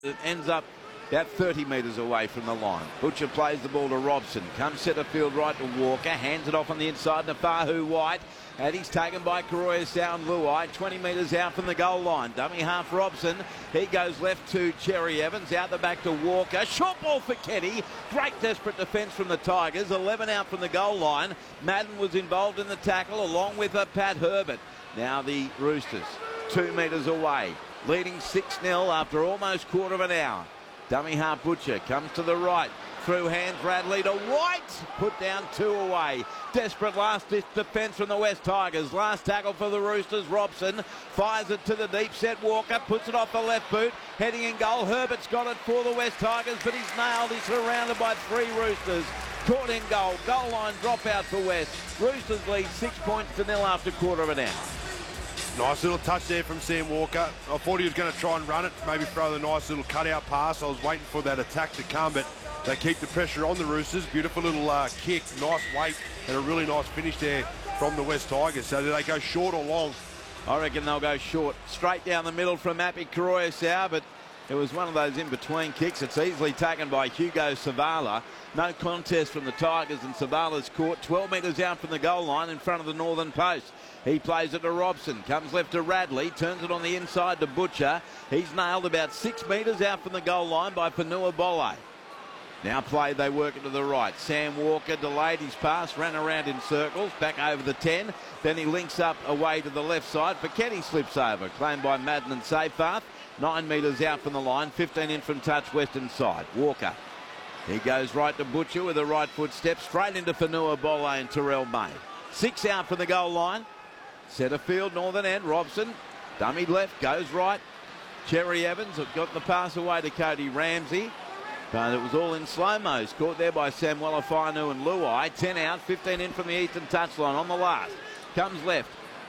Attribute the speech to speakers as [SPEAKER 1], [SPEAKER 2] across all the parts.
[SPEAKER 1] It ends up about 30 metres away from the line. Butcher plays the ball to Robson. Comes centre field right to Walker. Hands it off on the inside to Fahu White. And he's taken by Koroisau and Luai. 20 metres out from the goal line. Dummy half Robson. He goes left to Cherry Evans. Out the back to Walker. Short ball for Kenny. Great desperate defence from the Tigers. 11 out from the goal line. Madden was involved in the tackle along with Pat Herbert. Now the Roosters 2 metres away. Leading 6-0 after almost quarter of an hour. Dummy half Butcher comes to the right. Through hands Radley to White. Put down 2 away. Desperate last defence from the West Tigers. Last tackle for the Roosters. Robson fires it to the deep set. Walker puts it off the left boot. Heading in goal. Herbert's got it for the West Tigers, but he's nailed. He's surrounded by 3 Roosters. Caught in goal. Goal line dropout for West. Roosters lead 6 points to 0 after quarter of an hour.
[SPEAKER 2] Nice little touch there from Sam Walker. I thought he was going to try and run it, maybe throw the nice little cutout pass. I was waiting for that attack to come, but they keep the pressure on the Roosters. Beautiful little kick, nice weight, and a really nice finish there from the West Tigers. So do they go short or long?
[SPEAKER 1] I reckon they'll go short. Straight down the middle from Api Koroisau, but it was one of those in-between kicks. It's easily taken by Hugo Savala. No contest from the Tigers, and Savala's caught 12 metres out from the goal line in front of the northern post. He plays it to Robson, comes left to Radley, turns it on the inside to Butcher. He's nailed about 6 metres out from the goal line by Fanua Bole. Now played, they work it to the right. Sam Walker delayed his pass, ran around in circles, back over the 10. Then he links up away to the left side. Fekete slips over, claimed by Madden and Seyfarth. 9 metres out from the line, 15 in from touch, western side. Walker. He goes right to Butcher with a right foot step, straight into Fanua Bole and Terrell May. 6 out from the goal line. Centre field, northern end, Robson. Dummy left, goes right. Cherry Evans got the pass away to Cody Ramsey. But it was all in slow-mos. Caught there by Samuela Fainu and Luai. 10 out, 15 in from the eastern touchline on the last. Comes left.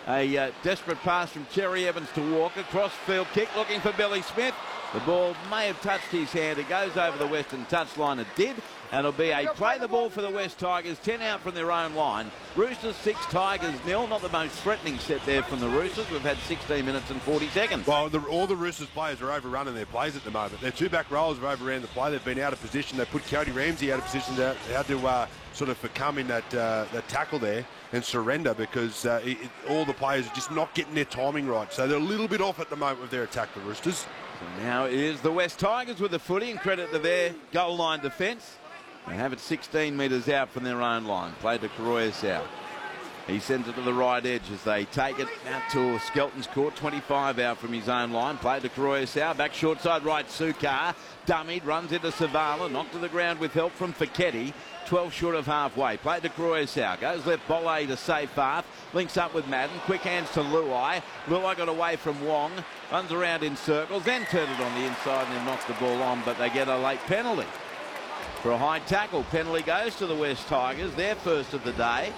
[SPEAKER 1] A desperate pass from Cherry Evans to Walker. Cross-field kick looking for Billy Smith. The ball may have touched his hand. It goes over the western touchline. It did. And it'll be a play the ball for the West Tigers. 10 out from their own line. Roosters 6, Tigers 0. Not the most threatening set there from the Roosters. We've had 16 minutes and 40 seconds.
[SPEAKER 2] Well, all the Roosters players are overrunning their plays at the moment. Their 2 back rollers have overran the play. They've been out of position. They put Cody Ramsey out of position to sort of come in that tackle there and surrender, because all the players are just not getting their timing right. So they're a little bit off at the moment with their attack, the Roosters.
[SPEAKER 1] So now it is the West Tigers with the footy, and credit to their goal line defence. They have it 16 metres out from their own line. Played to Koroisau. He sends it to the right edge as they take it out to Skelton's court. 25 out from his own line. Played to Koroisau. Back short side right, Sukar. Dummied, runs into Savala. Knocked to the ground with help from Fekete. 12 short of halfway. Played to Koroisau. Goes left Bole to Seyfarth. Links up with Madden. Quick hands to Luai. Luai got away from Wong. Runs around in circles. Then turned it on the inside and then knocks the ball on. But they get a late penalty. For a high tackle, penalty goes to the West Tigers, their first of the day.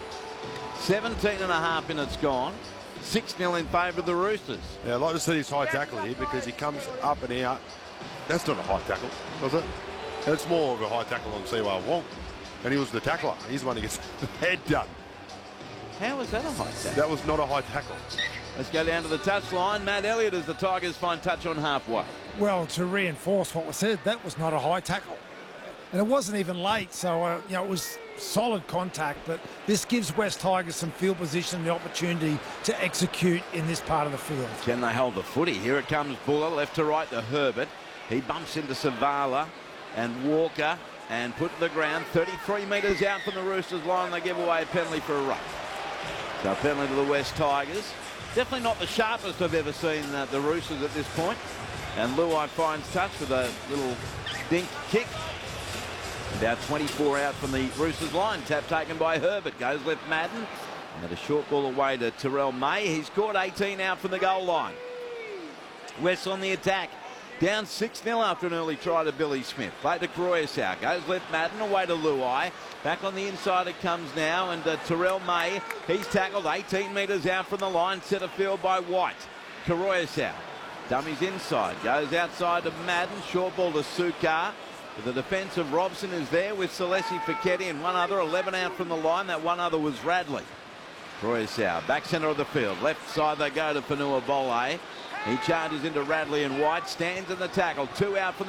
[SPEAKER 1] 17.5 minutes gone. 6-0 in favour of the Roosters.
[SPEAKER 2] Yeah, I'd like to see this high tackle here, because he comes up and out. That's not a high tackle, was it? That's more of a high tackle on Siwa Wong. And he was the tackler. He's the one who gets the head done.
[SPEAKER 1] How was that a high tackle?
[SPEAKER 2] That was not a high tackle.
[SPEAKER 1] Let's go down to the touchline. Matt Elliott as the Tigers find touch on halfway.
[SPEAKER 3] Well, to reinforce what was said, that was not a high tackle. And it wasn't even late, so it was solid contact, but this gives West Tigers some field position and the opportunity to execute in this part of the field.
[SPEAKER 1] Can they hold the footy? Here it comes, Buller, left to right to Herbert. He bumps into Savala and Walker and put to the ground. 33 metres out from the Roosters line. They give away a penalty for a ruck. So a penalty to the West Tigers. Definitely not the sharpest I've ever seen the Roosters at this point. And Luai finds touch with a little dink kick. About 24 out from the Roosters line. Tap taken by Herbert. Goes left Madden. And a short ball away to Terrell May. He's caught 18 out from the goal line. West on the attack. Down 6-0 after an early try to Billy Smith. Play to Koroisau. Goes left Madden away to Luai. Back on the inside it comes now. And Terrell May, he's tackled 18 metres out from the line. Centre field by White. Koroisau. Dummies inside. Goes outside to Madden. Short ball to Sukar. The defence of Robson is there with Celesi Fekete and one other. 11 out from the line. That one other was Radley. Koroisau, back centre of the field. Left side they go to Fanua Bole. He charges into Radley and White. Stands in the tackle. 2 out from the